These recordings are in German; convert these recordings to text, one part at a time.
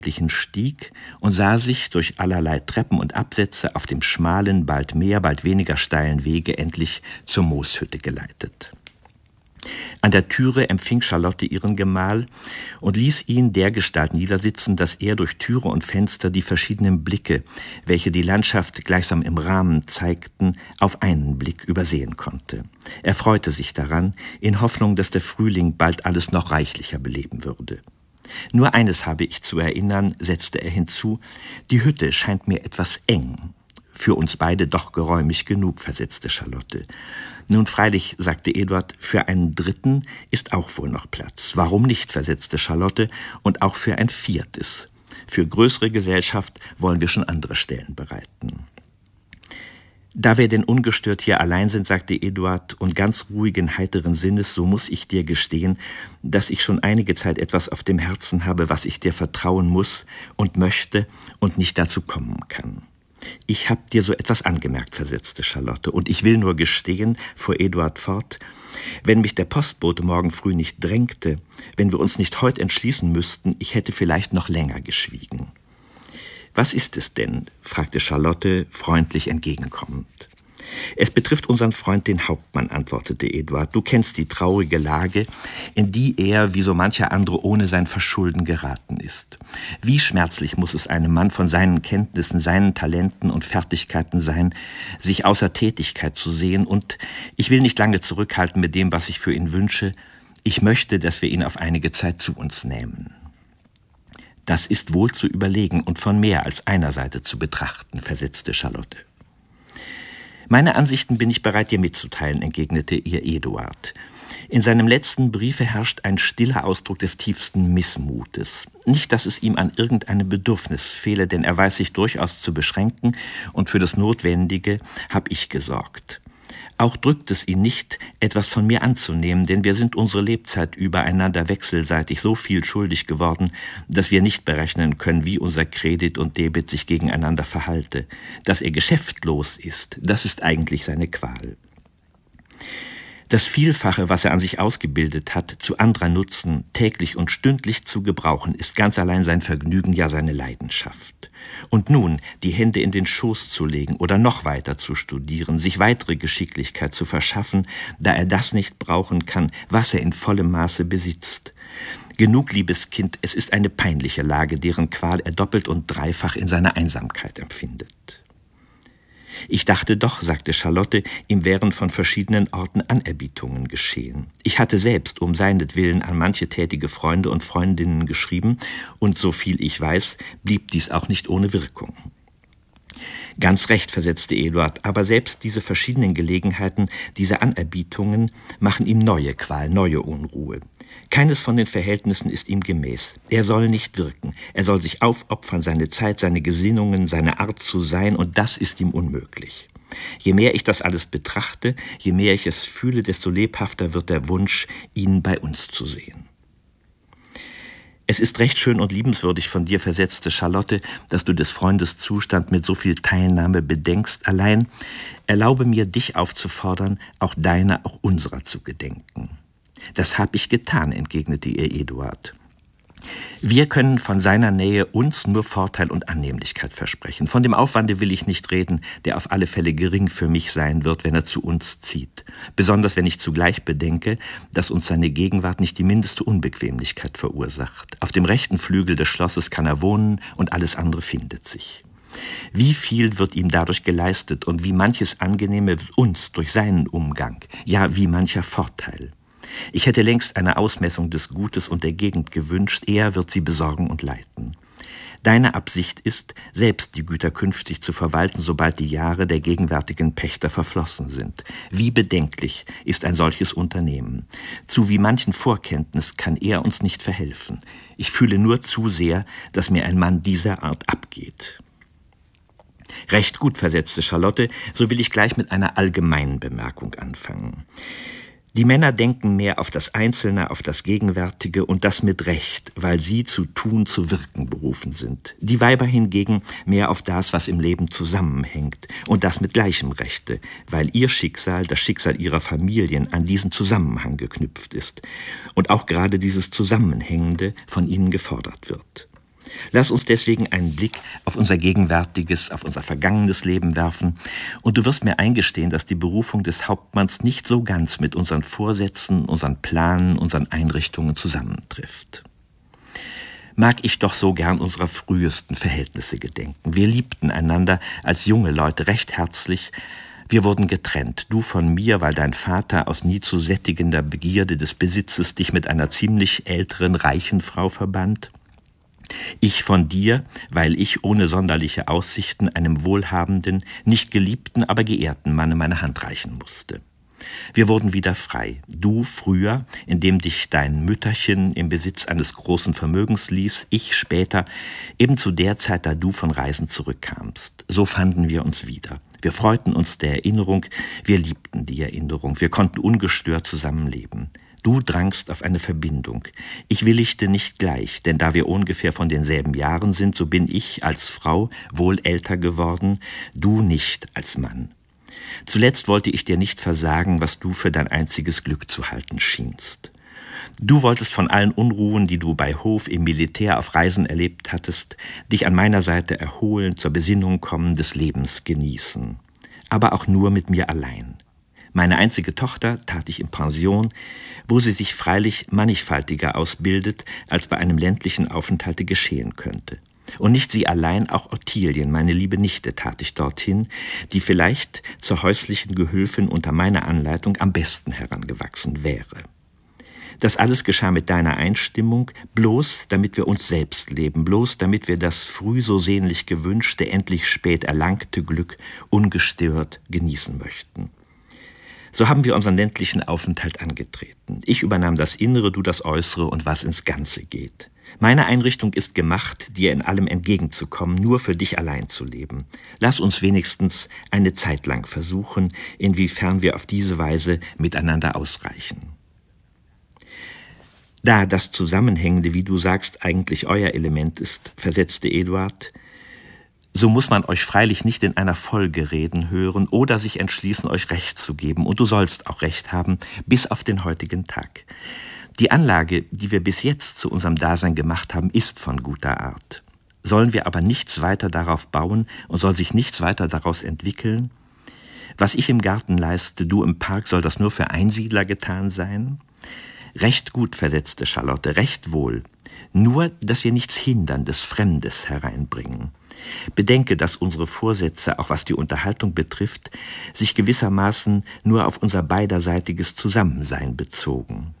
Stieg und sah sich durch allerlei Treppen und Absätze auf dem schmalen, bald mehr, bald weniger steilen Wege endlich zur Mooshütte geleitet. An der Türe empfing Charlotte ihren Gemahl und ließ ihn dergestalt niedersitzen, dass er durch Türe und Fenster die verschiedenen Blicke, welche die Landschaft gleichsam im Rahmen zeigten, auf einen Blick übersehen konnte. Er freute sich daran, in Hoffnung, dass der Frühling bald alles noch reichlicher beleben würde. »Nur eines habe ich zu erinnern«, setzte er hinzu, »die Hütte scheint mir etwas eng.« »Für uns beide doch geräumig genug«, versetzte Charlotte. »Nun freilich«, sagte Eduard, »für einen Dritten ist auch wohl noch Platz.« »Warum nicht«, versetzte Charlotte, »und auch für ein Viertes. Für größere Gesellschaft wollen wir schon andere Stellen bereiten.« »Da wir denn ungestört hier allein sind«, sagte Eduard, »und ganz ruhigen, heiteren Sinnes, so muss ich dir gestehen, dass ich schon einige Zeit etwas auf dem Herzen habe, was ich dir vertrauen muss und möchte und nicht dazu kommen kann.« »Ich hab dir so etwas angemerkt«, versetzte Charlotte, »und ich will nur gestehen«, fuhr Eduard fort, »wenn mich der Postbote morgen früh nicht drängte, wenn wir uns nicht heut entschließen müssten, ich hätte vielleicht noch länger geschwiegen.« »Was ist es denn?«, fragte Charlotte, freundlich entgegenkommend. »Es betrifft unseren Freund, den Hauptmann«, antwortete Eduard. »Du kennst die traurige Lage, in die er, wie so mancher andere, ohne sein Verschulden geraten ist. Wie schmerzlich muss es einem Mann von seinen Kenntnissen, seinen Talenten und Fertigkeiten sein, sich außer Tätigkeit zu sehen, und ich will nicht lange zurückhalten mit dem, was ich für ihn wünsche. Ich möchte, dass wir ihn auf einige Zeit zu uns nehmen.« »Das ist wohl zu überlegen und von mehr als einer Seite zu betrachten«, versetzte Charlotte. »Meine Ansichten bin ich bereit, dir mitzuteilen«, entgegnete ihr Eduard. »In seinem letzten Briefe herrscht ein stiller Ausdruck des tiefsten Missmutes. Nicht, dass es ihm an irgendeinem Bedürfnis fehle, denn er weiß sich durchaus zu beschränken, und für das Notwendige habe ich gesorgt. Auch drückt es ihn nicht, etwas von mir anzunehmen, denn wir sind unsere Lebzeit über einander wechselseitig so viel schuldig geworden, dass wir nicht berechnen können, wie unser Kredit und Debit sich gegeneinander verhalte. Dass er geschäftlos ist, das ist eigentlich seine Qual. Das Vielfache, was er an sich ausgebildet hat, zu anderer Nutzen, täglich und stündlich zu gebrauchen, ist ganz allein sein Vergnügen, ja seine Leidenschaft. Und nun die Hände in den Schoß zu legen oder noch weiter zu studieren, sich weitere Geschicklichkeit zu verschaffen, da er das nicht brauchen kann, was er in vollem Maße besitzt. Genug, liebes Kind, es ist eine peinliche Lage, deren Qual er doppelt und dreifach in seiner Einsamkeit empfindet.« »Ich dachte doch«, sagte Charlotte, »ihm wären von verschiedenen Orten Anerbietungen geschehen. Ich hatte selbst um seinetwillen an manche tätige Freunde und Freundinnen geschrieben, und soviel ich weiß, blieb dies auch nicht ohne Wirkung.« »Ganz recht«, versetzte Eduard, »aber selbst diese verschiedenen Gelegenheiten, diese Anerbietungen, machen ihm neue Qual, neue Unruhe. Keines von den Verhältnissen ist ihm gemäß. Er soll nicht wirken, er soll sich aufopfern, seine Zeit, seine Gesinnungen, seine Art zu sein, und das ist ihm unmöglich. Je mehr ich das alles betrachte, je mehr ich es fühle, desto lebhafter wird der Wunsch, ihn bei uns zu sehen.« »Es ist recht schön und liebenswürdig von dir«, versetzte Charlotte, »dass du des Freundes Zustand mit so viel Teilnahme bedenkst. Allein erlaube mir, dich aufzufordern, auch deiner, auch unserer zu gedenken.« »Das hab ich getan«, entgegnete ihr Eduard. »Wir können von seiner Nähe uns nur Vorteil und Annehmlichkeit versprechen. Von dem Aufwande will ich nicht reden, der auf alle Fälle gering für mich sein wird, wenn er zu uns zieht. Besonders wenn ich zugleich bedenke, dass uns seine Gegenwart nicht die mindeste Unbequemlichkeit verursacht. Auf dem rechten Flügel des Schlosses kann er wohnen und alles andere findet sich. Wie viel wird ihm dadurch geleistet und wie manches Angenehme wird uns durch seinen Umgang, ja wie mancher Vorteil. Ich hätte längst eine Ausmessung des Gutes und der Gegend gewünscht, er wird sie besorgen und leiten. Deine Absicht ist, selbst die Güter künftig zu verwalten, sobald die Jahre der gegenwärtigen Pächter verflossen sind. Wie bedenklich ist ein solches Unternehmen. Zu wie manchen Vorkenntnis kann er uns nicht verhelfen. Ich fühle nur zu sehr, dass mir ein Mann dieser Art abgeht.« »Recht gut«, versetzte Charlotte, »so will ich gleich mit einer allgemeinen Bemerkung anfangen. Die Männer denken mehr auf das Einzelne, auf das Gegenwärtige, und das mit Recht, weil sie zu tun, zu wirken berufen sind. Die Weiber hingegen mehr auf das, was im Leben zusammenhängt, und das mit gleichem Rechte, weil ihr Schicksal, das Schicksal ihrer Familien, an diesen Zusammenhang geknüpft ist und auch gerade dieses Zusammenhängende von ihnen gefordert wird. Lass uns deswegen einen Blick auf unser gegenwärtiges, auf unser vergangenes Leben werfen, und du wirst mir eingestehen, dass die Berufung des Hauptmanns nicht so ganz mit unseren Vorsätzen, unseren Planen, unseren Einrichtungen zusammentrifft. Mag ich doch so gern unserer frühesten Verhältnisse gedenken. Wir liebten einander als junge Leute recht herzlich. Wir wurden getrennt, du von mir, weil dein Vater aus nie zu sättigender Begierde des Besitzes dich mit einer ziemlich älteren, reichen Frau verband. Ich von dir, weil ich ohne sonderliche Aussichten einem wohlhabenden, nicht geliebten, aber geehrten Manne meine Hand reichen musste. Wir wurden wieder frei. Du früher, indem dich dein Mütterchen im Besitz eines großen Vermögens ließ, ich später, eben zu der Zeit, da du von Reisen zurückkamst. So fanden wir uns wieder. Wir freuten uns der Erinnerung, wir liebten die Erinnerung, wir konnten ungestört zusammenleben. Du drangst auf eine Verbindung. Ich willigte nicht gleich, denn da wir ungefähr von denselben Jahren sind, so bin ich als Frau wohl älter geworden, du nicht als Mann. Zuletzt wollte ich dir nicht versagen, was du für dein einziges Glück zu halten schienst. Du wolltest von allen Unruhen, die du bei Hof, im Militär, auf Reisen erlebt hattest, dich an meiner Seite erholen, zur Besinnung kommen, des Lebens genießen. Aber auch nur mit mir allein. Meine einzige Tochter tat ich in Pension, wo sie sich freilich mannigfaltiger ausbildet, als bei einem ländlichen Aufenthalte geschehen könnte. Und nicht sie allein, auch Ottilien, meine liebe Nichte, tat ich dorthin, die vielleicht zur häuslichen Gehülfin unter meiner Anleitung am besten herangewachsen wäre. Das alles geschah mit deiner Einstimmung, bloß damit wir uns selbst leben, bloß damit wir das früh so sehnlich gewünschte, endlich spät erlangte Glück ungestört genießen möchten. So haben wir unseren ländlichen Aufenthalt angetreten. Ich übernahm das Innere, du das Äußere und was ins Ganze geht. Meine Einrichtung ist gemacht, dir in allem entgegenzukommen, nur für dich allein zu leben. Lass uns wenigstens eine Zeit lang versuchen, inwiefern wir auf diese Weise miteinander ausreichen. Da das Zusammenhängende, wie du sagst, eigentlich euer Element ist, versetzte Eduard, so muss man euch freilich nicht in einer Folge reden hören oder sich entschließen, euch Recht zu geben, und du sollst auch Recht haben, bis auf den heutigen Tag. Die Anlage, die wir bis jetzt zu unserem Dasein gemacht haben, ist von guter Art. Sollen wir aber nichts weiter darauf bauen und soll sich nichts weiter daraus entwickeln? Was ich im Garten leiste, du im Park, soll das nur für Einsiedler getan sein? Recht gut, versetzte Charlotte, recht wohl. Nur, dass wir nichts Hinderndes, Fremdes hereinbringen. Bedenke, dass unsere Vorsätze, auch was die Unterhaltung betrifft, sich gewissermaßen nur auf unser beiderseitiges Zusammensein bezogen.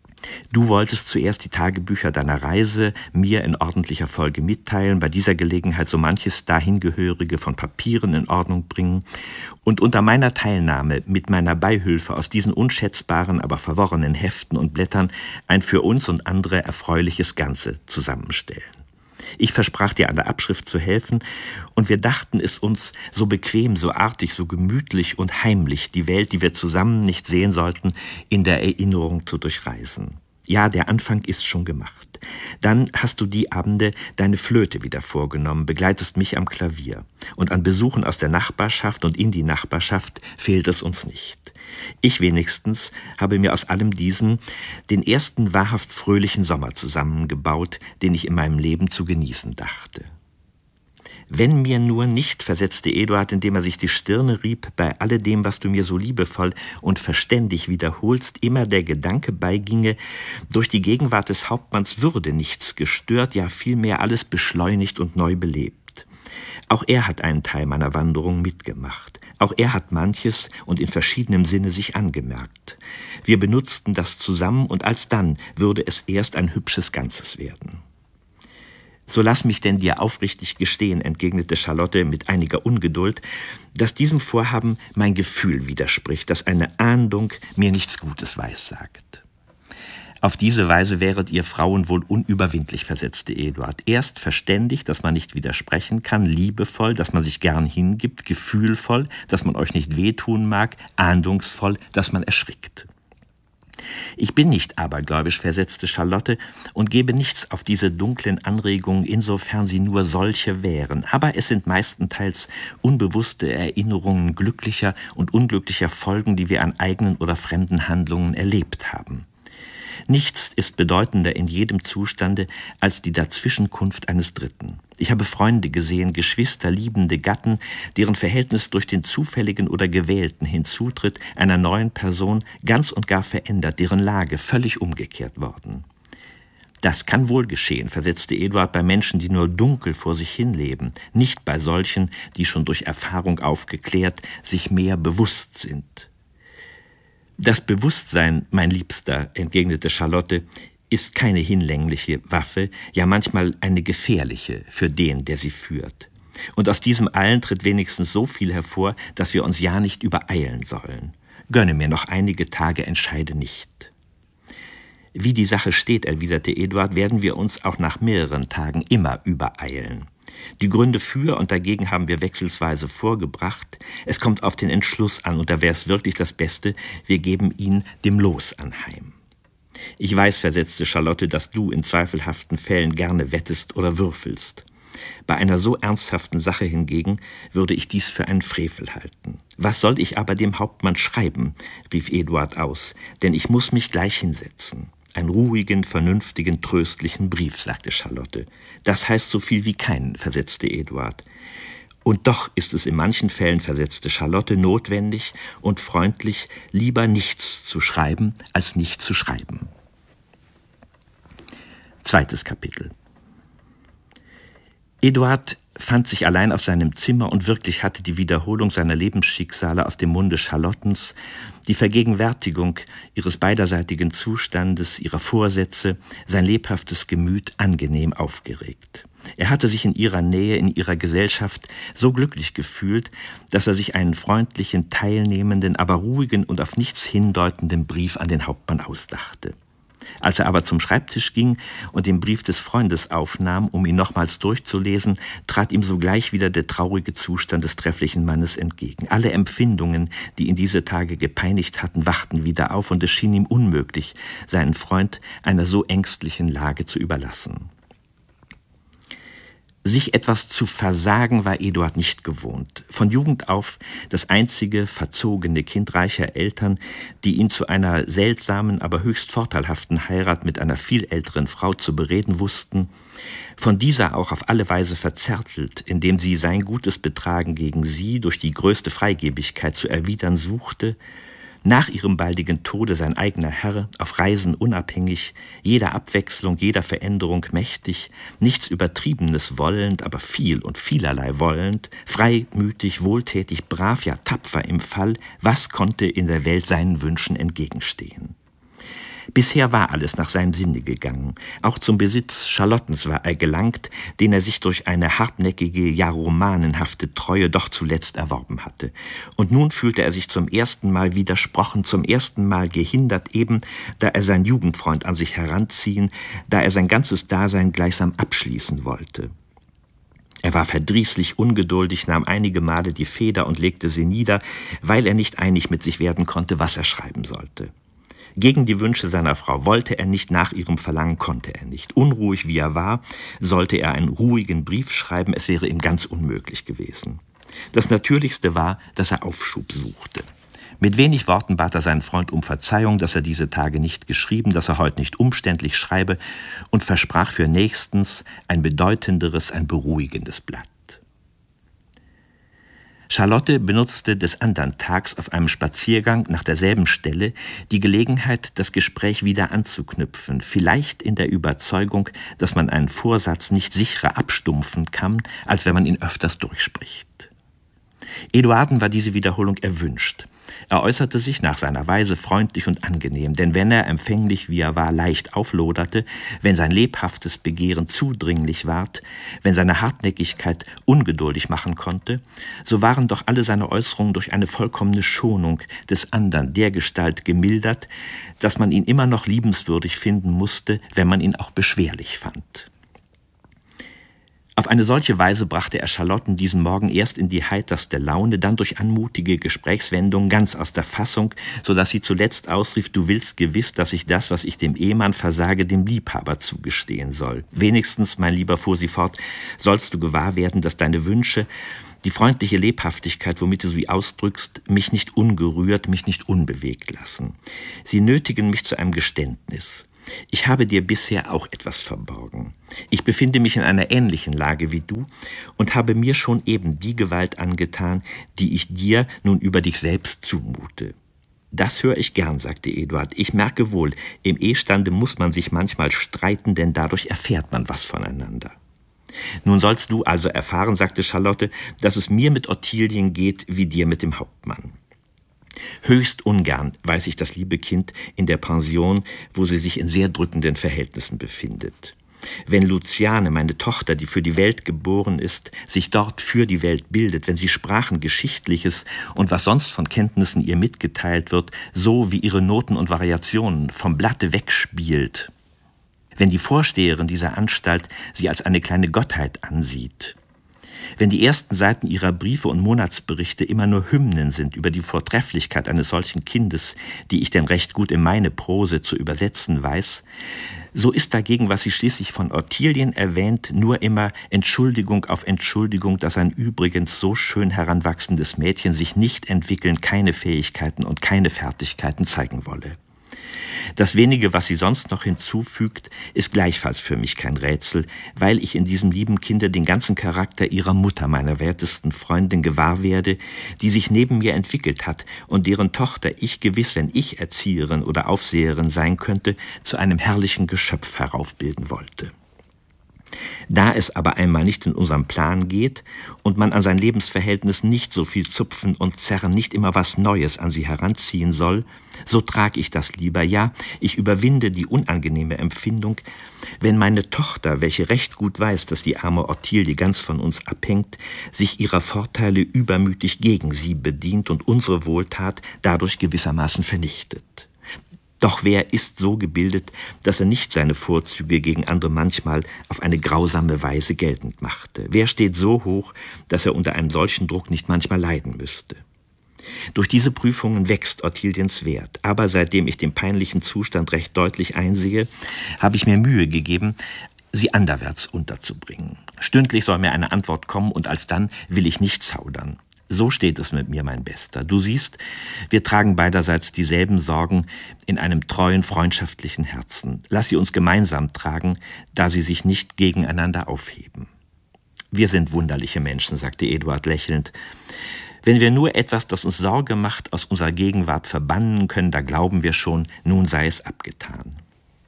Du wolltest zuerst die Tagebücher deiner Reise mir in ordentlicher Folge mitteilen, bei dieser Gelegenheit so manches dahingehörige von Papieren in Ordnung bringen und unter meiner Teilnahme mit meiner Beihilfe aus diesen unschätzbaren, aber verworrenen Heften und Blättern ein für uns und andere erfreuliches Ganze zusammenstellen. Ich versprach dir, an der Abschrift zu helfen, und wir dachten es uns so bequem, so artig, so gemütlich und heimlich, die Welt, die wir zusammen nicht sehen sollten, in der Erinnerung zu durchreisen. Ja, der Anfang ist schon gemacht. Dann hast du die Abende deine Flöte wieder vorgenommen, begleitest mich am Klavier. Und an Besuchen aus der Nachbarschaft und in die Nachbarschaft fehlt es uns nicht. Ich wenigstens habe mir aus allem diesen den ersten wahrhaft fröhlichen Sommer zusammengebaut, den ich in meinem Leben zu genießen dachte. Wenn mir nur nicht, versetzte Eduard, indem er sich die Stirne rieb, bei alledem, was du mir so liebevoll und verständig wiederholst, immer der Gedanke beiginge, durch die Gegenwart des Hauptmanns würde nichts gestört, ja vielmehr alles beschleunigt und neu belebt. Auch er hat einen Teil meiner Wanderung mitgemacht. Auch er hat manches und in verschiedenem Sinne sich angemerkt. Wir benutzten das zusammen, und alsdann würde es erst ein hübsches Ganzes werden. So lass mich denn dir aufrichtig gestehen, entgegnete Charlotte mit einiger Ungeduld, dass diesem Vorhaben mein Gefühl widerspricht, dass eine Ahndung mir nichts Gutes weissagt. Auf diese Weise wäret ihr Frauen wohl unüberwindlich, versetzte Eduard. Erst verständig, dass man nicht widersprechen kann, liebevoll, dass man sich gern hingibt, gefühlvoll, dass man euch nicht wehtun mag, ahndungsvoll, dass man erschrickt. Ich bin nicht abergläubisch, versetzte Charlotte, und gebe nichts auf diese dunklen Anregungen, insofern sie nur solche wären. Aber es sind meistenteils unbewusste Erinnerungen glücklicher und unglücklicher Folgen, die wir an eigenen oder fremden Handlungen erlebt haben. Nichts ist bedeutender in jedem Zustande als die Dazwischenkunft eines Dritten. Ich habe Freunde gesehen, Geschwister, liebende Gatten, deren Verhältnis durch den zufälligen oder gewählten Hinzutritt einer neuen Person ganz und gar verändert, deren Lage völlig umgekehrt worden. Das kann wohl geschehen, versetzte Eduard, bei Menschen, die nur dunkel vor sich hinleben, nicht bei solchen, die schon durch Erfahrung aufgeklärt, sich mehr bewusst sind. Das Bewusstsein, mein Liebster, entgegnete Charlotte, ist keine hinlängliche Waffe, ja manchmal eine gefährliche für den, der sie führt. Und aus diesem allen tritt wenigstens so viel hervor, dass wir uns ja nicht übereilen sollen. Gönne mir noch einige Tage, entscheide nicht. Wie die Sache steht, erwiderte Eduard, werden wir uns auch nach mehreren Tagen immer übereilen. Die Gründe für und dagegen haben wir wechselsweise vorgebracht. Es kommt auf den Entschluss an, und da wäre es wirklich das Beste, wir geben ihn dem Los anheim. Ich weiß, versetzte Charlotte, dass du in zweifelhaften Fällen gerne wettest oder würfelst. Bei einer so ernsthaften Sache hingegen würde ich dies für einen Frevel halten. Was soll ich aber dem Hauptmann schreiben, rief Eduard aus, denn ich muss mich gleich hinsetzen. Einen ruhigen, vernünftigen, tröstlichen Brief, sagte Charlotte. Das heißt so viel wie keinen, versetzte Eduard. Und doch ist es in manchen Fällen, versetzte Charlotte, notwendig und freundlich, lieber nichts zu schreiben, als nicht zu schreiben. 2. Kapitel. Eduard fand sich allein auf seinem Zimmer, und wirklich hatte die Wiederholung seiner Lebensschicksale aus dem Munde Charlottens, die Vergegenwärtigung ihres beiderseitigen Zustandes, ihrer Vorsätze, sein lebhaftes Gemüt angenehm aufgeregt. Er hatte sich in ihrer Nähe, in ihrer Gesellschaft so glücklich gefühlt, dass er sich einen freundlichen, teilnehmenden, aber ruhigen und auf nichts hindeutenden Brief an den Hauptmann ausdachte. Als er aber zum Schreibtisch ging und den Brief des Freundes aufnahm, um ihn nochmals durchzulesen, trat ihm sogleich wieder der traurige Zustand des trefflichen Mannes entgegen. Alle Empfindungen, die ihn diese Tage gepeinigt hatten, wachten wieder auf, und es schien ihm unmöglich, seinen Freund einer so ängstlichen Lage zu überlassen. Sich etwas zu versagen war Eduard nicht gewohnt. Von Jugend auf das einzige verzogene Kind reicher Eltern, die ihn zu einer seltsamen, aber höchst vorteilhaften Heirat mit einer viel älteren Frau zu bereden wussten, von dieser auch auf alle Weise verzärtelt, indem sie sein gutes Betragen gegen sie durch die größte Freigebigkeit zu erwidern suchte, nach ihrem baldigen Tode sein eigener Herr, auf Reisen unabhängig, jeder Abwechslung, jeder Veränderung mächtig, nichts Übertriebenes wollend, aber viel und vielerlei wollend, freimütig, wohltätig, brav, ja tapfer im Fall, was konnte in der Welt seinen Wünschen entgegenstehen? Bisher war alles nach seinem Sinne gegangen. Auch zum Besitz Charlottens war er gelangt, den er sich durch eine hartnäckige, ja romanenhafte Treue doch zuletzt erworben hatte. Und nun fühlte er sich zum ersten Mal widersprochen, zum ersten Mal gehindert, eben da er seinen Jugendfreund an sich heranziehen, da er sein ganzes Dasein gleichsam abschließen wollte. Er war verdrießlich ungeduldig, nahm einige Male die Feder und legte sie nieder, weil er nicht einig mit sich werden konnte, was er schreiben sollte. Gegen die Wünsche seiner Frau wollte er nicht, nach ihrem Verlangen konnte er nicht. Unruhig wie er war, sollte er einen ruhigen Brief schreiben, es wäre ihm ganz unmöglich gewesen. Das Natürlichste war, dass er Aufschub suchte. Mit wenig Worten bat er seinen Freund um Verzeihung, dass er diese Tage nicht geschrieben, dass er heute nicht umständlich schreibe, und versprach für nächstens ein bedeutenderes, ein beruhigendes Blatt. Charlotte benutzte des andern Tags auf einem Spaziergang nach derselben Stelle die Gelegenheit, das Gespräch wieder anzuknüpfen, vielleicht in der Überzeugung, dass man einen Vorsatz nicht sicherer abstumpfen kann, als wenn man ihn öfters durchspricht. Eduarden war diese Wiederholung erwünscht. Er äußerte sich nach seiner Weise freundlich und angenehm, denn wenn er, empfänglich wie er war, leicht aufloderte, wenn sein lebhaftes Begehren zudringlich ward, wenn seine Hartnäckigkeit ungeduldig machen konnte, so waren doch alle seine Äußerungen durch eine vollkommene Schonung des andern dergestalt gemildert, dass man ihn immer noch liebenswürdig finden musste, wenn man ihn auch beschwerlich fand. Auf eine solche Weise brachte er Charlotten diesen Morgen erst in die heiterste Laune, dann durch anmutige Gesprächswendungen ganz aus der Fassung, so dass sie zuletzt ausrief: »Du willst gewiss, dass ich das, was ich dem Ehemann versage, dem Liebhaber zugestehen soll. Wenigstens, mein Lieber«, fuhr sie fort, »sollst du gewahr werden, dass deine Wünsche, die freundliche Lebhaftigkeit, womit du sie ausdrückst, mich nicht ungerührt, mich nicht unbewegt lassen. Sie nötigen mich zu einem Geständnis. Ich habe dir bisher auch etwas verborgen. Ich befinde mich in einer ähnlichen Lage wie du und habe mir schon eben die Gewalt angetan, die ich dir nun über dich selbst zumute. Das höre ich gern, sagte Eduard. Ich merke wohl, im Ehestande muss man sich manchmal streiten, denn dadurch erfährt man was voneinander. Nun sollst du also erfahren, sagte Charlotte, dass es mir mit Ottilien geht, wie dir mit dem Hauptmann. Höchst ungern weiß ich das liebe Kind in der Pension, wo sie sich in sehr drückenden Verhältnissen befindet. Wenn Luciane, meine Tochter, die für die Welt geboren ist, sich dort für die Welt bildet, wenn sie Sprachengeschichtliches und was sonst von Kenntnissen ihr mitgeteilt wird, so wie ihre Noten und Variationen vom Blatte wegspielt, wenn die Vorsteherin dieser Anstalt sie als eine kleine Gottheit ansieht, wenn die ersten Seiten ihrer Briefe und Monatsberichte immer nur Hymnen sind über die Vortrefflichkeit eines solchen Kindes, die ich denn recht gut in meine Prose zu übersetzen weiß, so ist dagegen, was sie schließlich von Ottilien erwähnt, nur immer Entschuldigung auf Entschuldigung, dass ein übrigens so schön heranwachsendes Mädchen sich nicht entwickeln, keine Fähigkeiten und keine Fertigkeiten zeigen wolle. Das wenige, was sie sonst noch hinzufügt, ist gleichfalls für mich kein Rätsel, weil ich in diesem lieben Kinde den ganzen Charakter ihrer Mutter, meiner wertesten Freundin, gewahr werde, die sich neben mir entwickelt hat und deren Tochter ich gewiss, wenn ich Erzieherin oder Aufseherin sein könnte, zu einem herrlichen Geschöpf heraufbilden wollte. Da es aber einmal nicht in unserem Plan geht und man an sein Lebensverhältnis nicht so viel zupfen und zerren, nicht immer was Neues an sie heranziehen soll, so trag ich das lieber, ja, ich überwinde die unangenehme Empfindung, wenn meine Tochter, welche recht gut weiß, dass die arme Ottilie ganz von uns abhängt, sich ihrer Vorteile übermütig gegen sie bedient und unsere Wohltat dadurch gewissermaßen vernichtet. Doch wer ist so gebildet, dass er nicht seine Vorzüge gegen andere manchmal auf eine grausame Weise geltend machte? Wer steht so hoch, dass er unter einem solchen Druck nicht manchmal leiden müsste? Durch diese Prüfungen wächst Ottiliens Wert, aber seitdem ich den peinlichen Zustand recht deutlich einsehe, habe ich mir Mühe gegeben, sie anderwärts unterzubringen. Stündlich soll mir eine Antwort kommen und alsdann will ich nicht zaudern. So steht es mit mir, mein Bester. Du siehst, wir tragen beiderseits dieselben Sorgen in einem treuen, freundschaftlichen Herzen. Lass sie uns gemeinsam tragen, da sie sich nicht gegeneinander aufheben. Wir sind wunderliche Menschen, sagte Eduard lächelnd. Wenn wir nur etwas, das uns Sorge macht, aus unserer Gegenwart verbannen können, da glauben wir schon, nun sei es abgetan.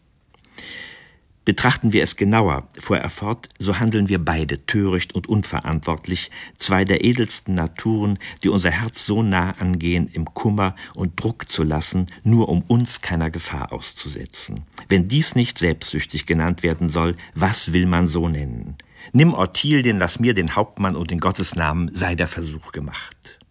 Betrachten wir es genauer, fuhr er fort, so handeln wir beide töricht und unverantwortlich, zwei der edelsten Naturen, die unser Herz so nah angehen, im Kummer und Druck zu lassen, nur um uns keiner Gefahr auszusetzen. Wenn dies nicht selbstsüchtig genannt werden soll, was will man so nennen? Nimm Ottilien, lass mir den Hauptmann und in Gottes Namen sei der Versuch gemacht.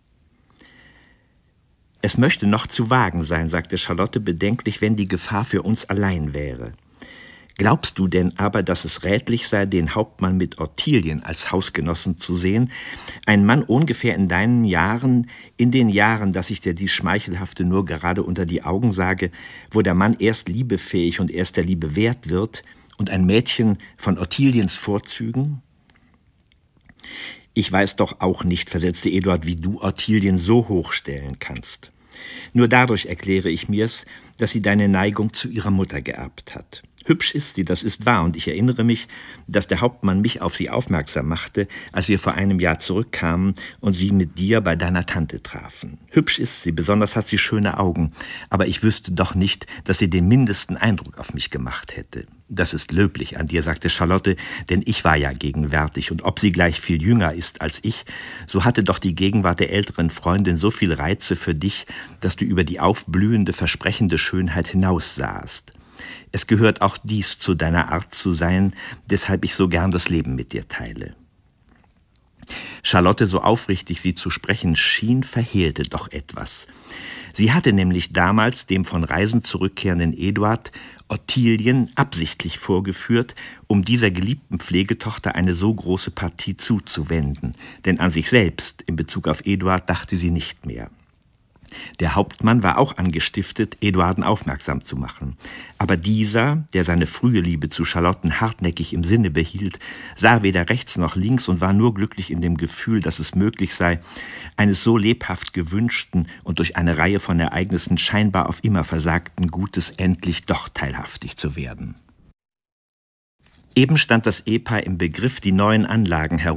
Es möchte noch zu wagen sein, sagte Charlotte bedenklich, wenn die Gefahr für uns allein wäre. Glaubst du denn aber, dass es rätlich sei, den Hauptmann mit Ottilien als Hausgenossen zu sehen? Ein Mann ungefähr in deinen Jahren, in den Jahren, dass ich dir dies Schmeichelhafte nur gerade unter die Augen sage, wo der Mann erst liebefähig und erst der Liebe wert wird, und ein Mädchen von Ottiliens Vorzügen? Ich weiß doch auch nicht, versetzte Eduard, wie du Ottilien so hochstellen kannst. Nur dadurch erkläre ich mir's, dass sie deine Neigung zu ihrer Mutter geerbt hat. Hübsch ist sie, das ist wahr, und ich erinnere mich, dass der Hauptmann mich auf sie aufmerksam machte, als wir vor einem Jahr zurückkamen und sie mit dir bei deiner Tante trafen. Hübsch ist sie, besonders hat sie schöne Augen, aber ich wüsste doch nicht, dass sie den mindesten Eindruck auf mich gemacht hätte. Das ist löblich an dir, sagte Charlotte, denn ich war ja gegenwärtig, und ob sie gleich viel jünger ist als ich, so hatte doch die Gegenwart der älteren Freundin so viel Reize für dich, dass du über die aufblühende, versprechende Schönheit hinaussahst. Es gehört auch dies zu deiner Art zu sein, deshalb ich so gern das Leben mit dir teile. Charlotte, so aufrichtig sie zu sprechen schien, verhehlte doch etwas. Sie hatte nämlich damals dem von Reisen zurückkehrenden Eduard Ottilien absichtlich vorgeführt, um dieser geliebten Pflegetochter eine so große Partie zuzuwenden, denn an sich selbst in Bezug auf Eduard dachte sie nicht mehr. Der Hauptmann war auch angestiftet, Eduarden aufmerksam zu machen. Aber dieser, der seine frühe Liebe zu Charlotten hartnäckig im Sinne behielt, sah weder rechts noch links und war nur glücklich in dem Gefühl, dass es möglich sei, eines so lebhaft gewünschten und durch eine Reihe von Ereignissen scheinbar auf immer versagten Gutes endlich doch teilhaftig zu werden. Eben stand das Ehepaar im Begriff, die neuen Anlagen